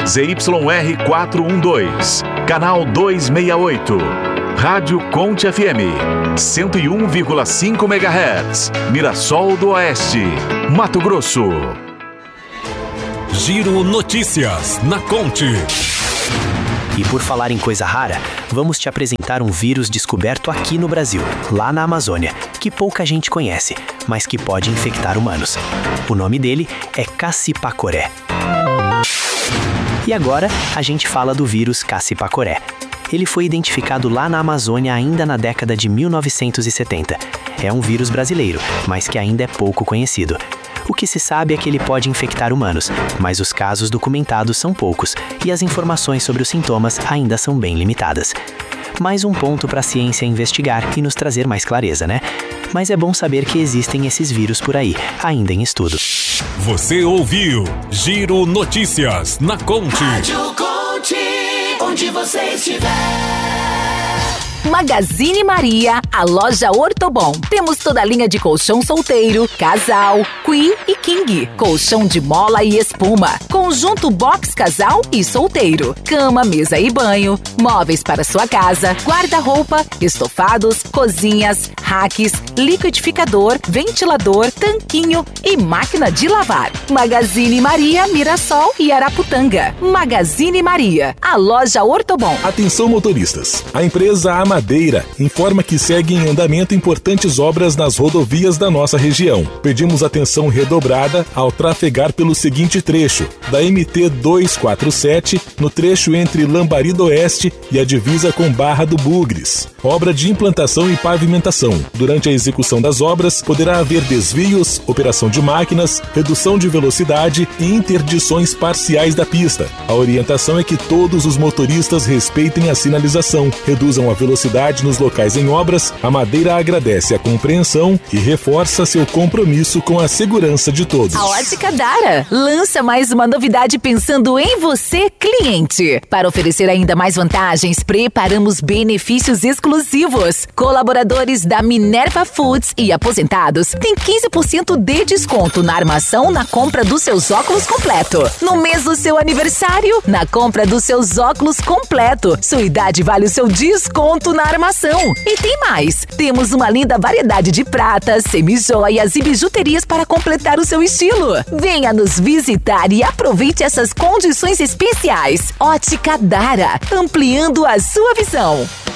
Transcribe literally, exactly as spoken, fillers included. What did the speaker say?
Z Y R quatrocentos e doze, canal duzentos e sessenta e oito. Rádio Conte F M, cento e um vírgula cinco megahertz, Mirassol do Oeste, Mato Grosso. Giro Notícias na Conte. E por falar em coisa rara, vamos te apresentar um vírus descoberto aqui no Brasil, lá na Amazônia, que pouca gente conhece, mas que pode infectar humanos. O nome dele é Cassipacoré. E agora a gente fala do vírus Cassipacoré. Ele foi identificado lá na Amazônia ainda na década de mil novecentos e setenta. É um vírus brasileiro, mas que ainda é pouco conhecido. O que se sabe é que ele pode infectar humanos, mas os casos documentados são poucos e as informações sobre os sintomas ainda são bem limitadas. Mais um ponto para a ciência investigar e nos trazer mais clareza, né? Mas é bom saber que existem esses vírus por aí, ainda em estudo. Você ouviu Giro Notícias na Conte. Rádio Conte, onde você estiver. Magazine Maria, a loja Ortobon. Temos toda a linha de colchão solteiro, casal, queen e king. Colchão de mola e espuma. Conjunto box casal e solteiro. Cama, mesa e banho. Móveis para sua casa. Guarda-roupa, estofados, cozinhas, racks, liquidificador, ventilador, tanquinho e máquina de lavar. Magazine Maria, Mirassol e Araputanga. Magazine Maria, a loja Ortobon. Atenção motoristas. A empresa Ama Madeira informa que seguem em andamento importantes obras nas rodovias da nossa região. Pedimos atenção redobrada ao trafegar pelo seguinte trecho, da M T duzentos e quarenta e sete, no trecho entre Lambari do Oeste e a divisa com Barra do Bugres. Obra de implantação e pavimentação. Durante a execução das obras, poderá haver desvios, operação de máquinas, redução de velocidade e interdições parciais da pista. A orientação é que todos os motoristas respeitem a sinalização, reduzam a velocidade nos locais em obras. A Madeira agradece a compreensão e reforça seu compromisso com a segurança de todos. A Ótica Dara lança mais uma novidade pensando em você, cliente. Para oferecer ainda mais vantagens, preparamos benefícios exclusivos. Colaboradores da Minerva Foods e aposentados têm quinze por cento de desconto na armação na compra dos seus óculos completo. No mês do seu aniversário, na compra dos seus óculos completo, sua idade vale o seu desconto na armação. E tem mais! Temos uma linda variedade de pratas, semijoias e bijuterias para completar o seu estilo. Venha nos visitar e aproveite essas condições especiais. Ótica Dara, ampliando a sua visão.